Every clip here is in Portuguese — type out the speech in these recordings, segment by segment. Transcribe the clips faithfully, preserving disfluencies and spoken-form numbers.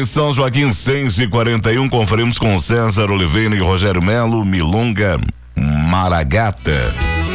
São Joaquim, seis e quarenta e um, conferimos com César Oliveira e Rogério Melo, Milonga Maragata.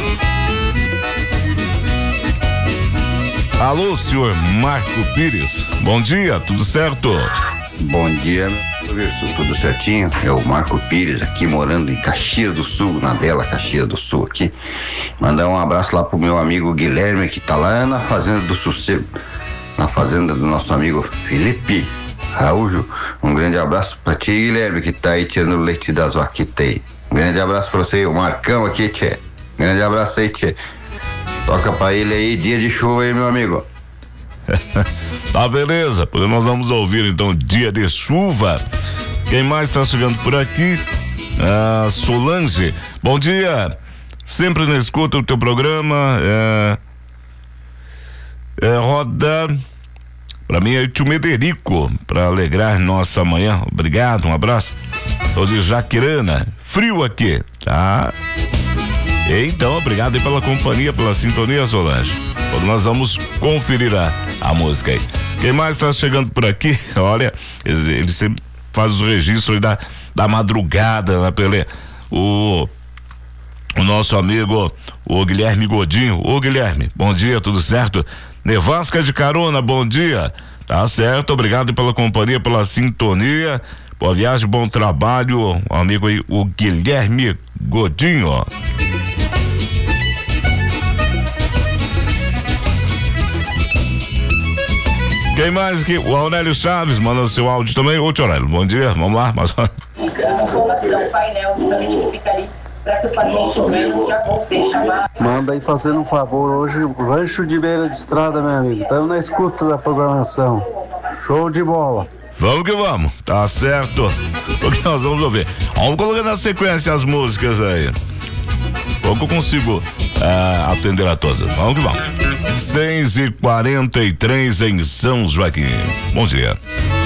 Alô, senhor Marco Pires, bom dia, tudo certo? Bom dia, isso, tudo certinho? É o Marco Pires aqui, morando em Caxias do Sul, na bela Caxias do Sul aqui. Mandar um abraço lá pro meu amigo Guilherme, que tá lá na Fazenda do Sossego, na fazenda do nosso amigo Felipe Araújo. Um grande abraço pra ti, Guilherme, que tá aí tirando o leite das vaquitas aí. Um grande abraço pra você, o Marcão aqui, tchê. Grande abraço aí, tchê. Toca pra ele aí, dia de chuva aí, meu amigo. Tá, beleza, porque nós vamos ouvir então Dia de Chuva. Quem mais tá chegando por aqui? Ah, Solange, bom dia, sempre na escuta o teu programa. É, é, roda pra mim é o tio Mederico, pra alegrar nossa manhã. Obrigado, um abraço. Tô de Jaquirana, frio aqui, tá? Então, obrigado aí pela companhia, pela sintonia, Solange. Nós vamos conferir a, a música aí. Quem mais está chegando por aqui? Olha, ele, ele sempre faz os registros da, da madrugada, né, Pelé? O, o nosso amigo, o Guilherme Godinho. Ô, Guilherme, bom dia, tudo certo? Nevasca de Carona, bom dia. Tá certo, obrigado pela companhia, pela sintonia. Boa viagem, bom trabalho, o amigo aí, o Guilherme Godinho. Quem mais aqui? O Aurélio Chaves, manda o seu áudio também. Ô, tio Aurélio, bom dia, vamos lá. Mas... Manda aí fazendo um favor hoje, rancho de beira de estrada, meu amigo. Estamos na escuta da programação. Show de bola. Vamos que vamos, tá certo. O que nós vamos ouvir? Vamos colocar na sequência as músicas aí. Pouco eu consigo uh, atender a todas. Vamos que vamos. seis e quarenta e três em São Joaquim. Bom dia.